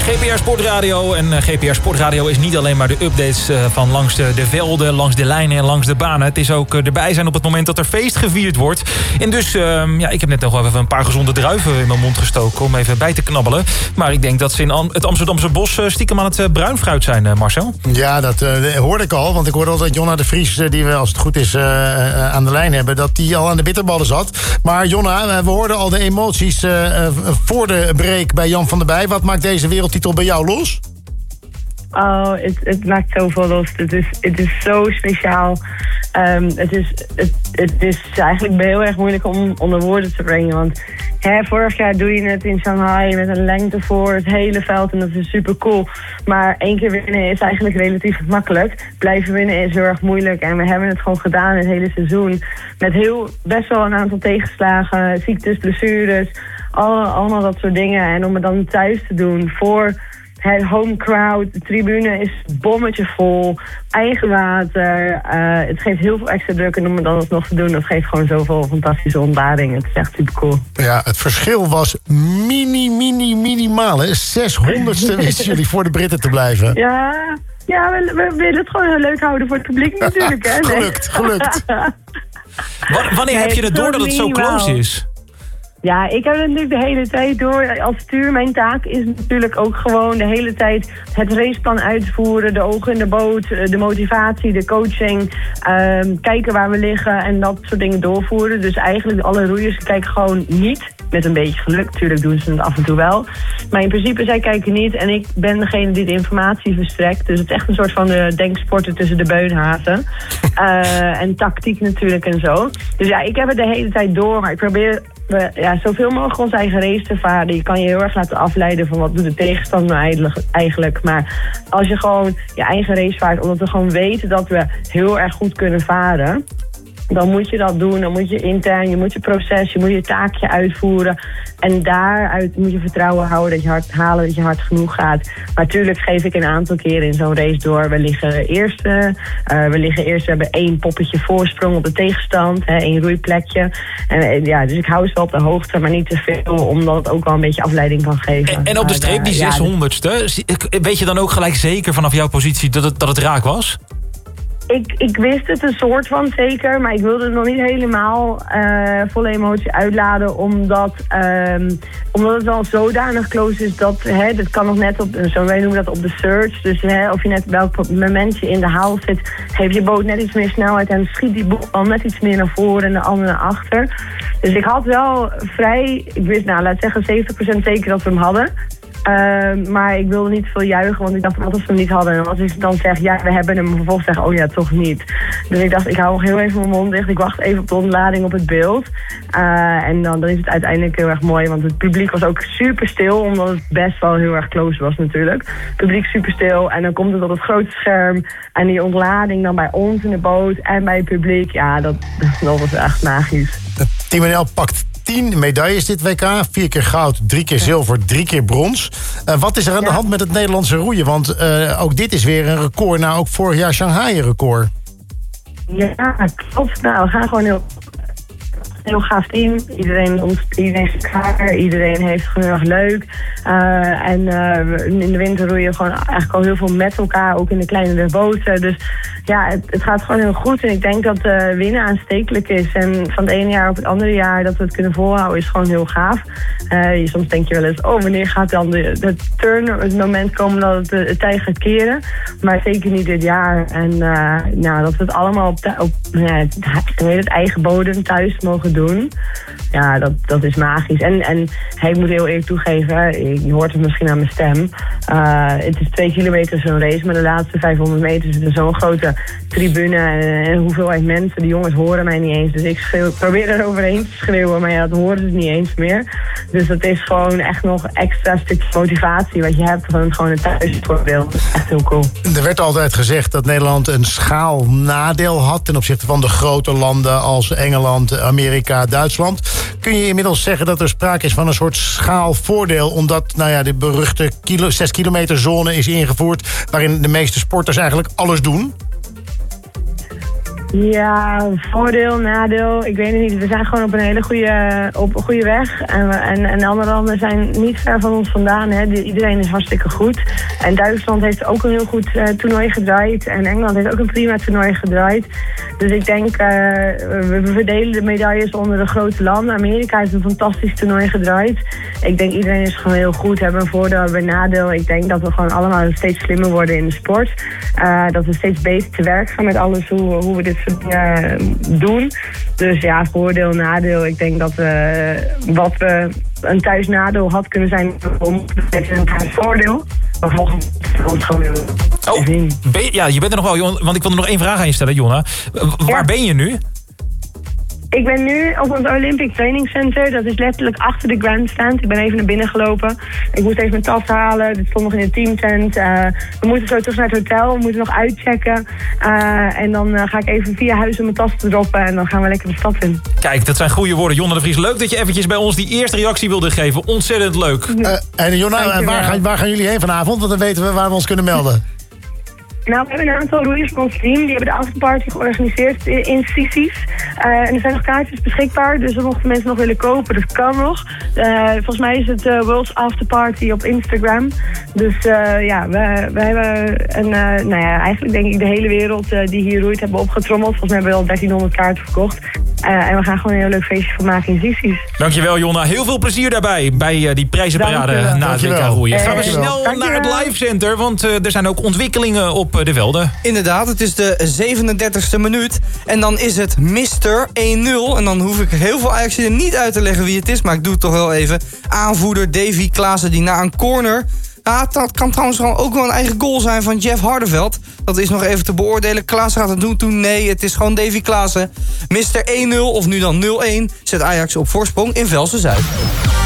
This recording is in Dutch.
GPR Sportradio. En GPR Sportradio is niet alleen maar de updates van langs de velden, langs de lijnen en langs de banen. Het is ook erbij zijn op het moment dat er feest gevierd wordt. En dus, ik heb net nog wel even een paar gezonde druiven in mijn mond gestoken om even bij te knabbelen. Maar ik denk dat ze in het Amsterdamse bos stiekem aan het bruinfruit zijn, Marcel. Ja, dat hoorde ik al. Want ik hoorde altijd Jonna de Vries, die we als het goed is aan de lijn hebben, dat die al aan de bitterballen zat. Maar Jonna, we hoorden al de emoties voor de break bij Jan van der Bij. Wat maakt deze wereldtitel bij jou los? Oh, het maakt zoveel los. Het is zo speciaal. Het is eigenlijk heel erg moeilijk om onder woorden te brengen. Want vorig jaar doe je het in Shanghai met een lengte voor het hele veld. En dat is super cool. Maar 1 keer winnen is eigenlijk relatief makkelijk. Blijven winnen is heel erg moeilijk. En we hebben het gewoon gedaan het hele seizoen. Met best wel een aantal tegenslagen, ziektes, blessures. Allemaal dat soort dingen. En om het dan thuis te doen voor het home crowd, de tribune is bommetje vol, eigen water. Het geeft heel veel extra druk en om het dan nog te doen, dat geeft gewoon zoveel fantastische ontlading. Het is echt super cool. Ja, het verschil was minimaal. 600ste wisten jullie voor de Britten te blijven. Ja, we willen het gewoon heel leuk houden voor het publiek natuurlijk. Hè? Nee. Gelukt. Wanneer heb je het door dat het zo close is? Ja, ik heb het natuurlijk de hele tijd door. Als stuur, mijn taak is natuurlijk ook gewoon de hele tijd het raceplan uitvoeren, de ogen in de boot, de motivatie, de coaching, kijken waar we liggen en dat soort dingen doorvoeren. Dus eigenlijk alle roeiers kijken gewoon niet. Met een beetje geluk, natuurlijk doen ze het af en toe wel. Maar in principe, zij kijken niet en ik ben degene die de informatie verstrekt. Dus het is echt een soort van denksporten tussen de beunhazen. En tactiek natuurlijk en zo. Dus ja, ik heb het de hele tijd door, maar ik probeer zoveel mogelijk ons eigen race te varen. Je kan je heel erg laten afleiden van wat doet de tegenstander eigenlijk. Maar als je gewoon je eigen race vaart, omdat we gewoon weten dat we heel erg goed kunnen varen, dan moet je dat doen. Dan moet je intern, je moet je proces, je moet je taakje uitvoeren. En daaruit moet je vertrouwen houden dat je dat je hard genoeg gaat. Maar natuurlijk geef ik een aantal keren in zo'n race door. We liggen eerst, we hebben 1 poppetje voorsprong op de tegenstand. 1 roeiplekje. En, dus ik hou ze wel op de hoogte, maar niet te veel, omdat het ook wel een beetje afleiding kan geven. En op de streep, die 600ste, weet je dan ook gelijk zeker vanaf jouw positie dat het raak was? Ik wist het een soort van zeker, maar ik wilde het nog niet helemaal volle emotie uitladen, omdat het wel zodanig close is dat dat kan nog net op, wij noemen dat op de surge. Dus of je net welk moment je in de haal zit, geeft je boot net iets meer snelheid en schiet die boot al net iets meer naar voren en de andere naar achter. Dus ik had wel ik wist laat zeggen 70% zeker dat we hem hadden. Maar ik wilde niet veel juichen, want ik dacht, wat als we hem niet hadden? En als ik dan zeg, ja, we hebben hem, en vervolgens zeggen, oh ja, toch niet. Dus ik dacht, ik hou nog heel even mijn mond dicht. Ik wacht even op de ontlading op het beeld. En dan is het uiteindelijk heel erg mooi, want het publiek was ook super stil, omdat het best wel heel erg close was natuurlijk. Het publiek super stil en dan komt het op het grote scherm. En die ontlading dan bij ons in de boot en bij het publiek, ja, dat was echt magisch. Team NL pakt 10 medailles dit WK. 4 keer goud, 3 keer zilver, 3 keer brons. Wat is er aan de hand met het Nederlandse roeien? Want ook dit is weer een record. Nou, ook vorig jaar Shanghai een record. Ja, klopt. Nou, we gaan gewoon heel gaaf team. Iedereen is klaar. Iedereen heeft het gewoon heel erg leuk. In de winter roeien we gewoon eigenlijk al heel veel met elkaar. Ook in de kleinere boten. Dus ja, het gaat gewoon heel goed. En ik denk dat winnen aanstekelijk is. En van het ene jaar op het andere jaar dat we het kunnen volhouden is gewoon heel gaaf. Soms denk je wel eens, wanneer gaat dan de turn, het moment komen dat het tij gaat keren. Maar zeker niet dit jaar. En dat we het allemaal op het eigen bodem thuis mogen doen. Ja, dat is magisch. En ik moet heel eerlijk toegeven, je hoort het misschien aan mijn stem. Het is 2 kilometer zo'n race, maar de laatste 500 meter zit er zo'n grote tribune en hoeveelheid mensen. Die jongens horen mij niet eens. Dus ik probeer er overheen te schreeuwen, maar dat horen ze niet eens meer. Dus dat is gewoon echt nog extra stukje motivatie wat je hebt van gewoon een thuisvoordeel. Dat is echt heel cool. Er werd altijd gezegd dat Nederland een schaalnadeel had ten opzichte van de grote landen als Engeland, Amerika, Duitsland. Kun je inmiddels zeggen dat er sprake is van een soort schaalvoordeel, omdat de beruchte 6 kilometer zone is ingevoerd, waarin de meeste sporters eigenlijk alles doen? Ja, voordeel, nadeel, ik weet het niet. We zijn gewoon op een hele goede weg. En andere landen zijn niet ver van ons vandaan. Hè. Iedereen is hartstikke goed. En Duitsland heeft ook een heel goed toernooi gedraaid. En Engeland heeft ook een prima toernooi gedraaid. Dus ik denk, we verdelen de medailles onder de grote landen. Amerika heeft een fantastisch toernooi gedraaid. Ik denk, iedereen is gewoon heel goed. Hebben een voordeel, hebben een nadeel. Ik denk dat we gewoon allemaal steeds slimmer worden in de sport. Dat we steeds beter te werk gaan met alles hoe we dit soort dingen doen. Dus ja, voordeel, nadeel. Ik denk dat wat we een thuisnadeel had kunnen zijn, een thuisvoordeel. Maar volgens mij gewoon ja, je bent er nog wel, want ik wilde nog één vraag aan je stellen, Jonna. Waar ben je nu? Ik ben nu op ons Olympic Training Center. Dat is letterlijk achter de grandstand. Ik ben even naar binnen gelopen. Ik moest even mijn tas halen. Dit stond nog in de teamtent. We moeten zo terug naar het hotel. We moeten nog uitchecken. En dan ga ik even via huis om mijn tas te droppen. En dan gaan we lekker de stad in. Kijk, dat zijn goede woorden. Jonna de Vries, leuk dat je eventjes bij ons die eerste reactie wilde geven. Ontzettend leuk. En Jonna, waar gaan jullie heen vanavond? Want dan weten we waar we ons kunnen melden. Nou, we hebben een aantal roeiers van ons team. Die hebben de afterparty georganiseerd in Sisi's. En er zijn nog kaartjes beschikbaar. Dus mochten mensen nog willen kopen, dat kan nog. Volgens mij is het World's Afterparty op Instagram. Dus ja, we hebben eigenlijk denk ik de hele wereld die hier roeit hebben opgetrommeld. Volgens mij hebben we al 1300 kaarten verkocht. En we gaan gewoon een heel leuk feestje van maken in Sisi's. Dankjewel, Jonna. Heel veel plezier daarbij bij die prijzenparade na het WK roeien. Gaan we snel naar het live center, want er zijn ook ontwikkelingen op de velden. Inderdaad, het is de 37e minuut. En dan is het Mr. 1-0. En dan hoef ik heel veel Ajaxiden niet uit te leggen wie het is, maar ik doe het toch wel even. Aanvoerder Davy Klaassen die na een corner... Ja, dat kan trouwens ook wel een eigen goal zijn van Jeff Hardeveld. Dat is nog even te beoordelen. Klaassen gaat het doen toen? Nee, het is gewoon Davy Klaassen. Mr. 1-0 of nu dan 0-1 zet Ajax op voorsprong in Velsen-Zuid.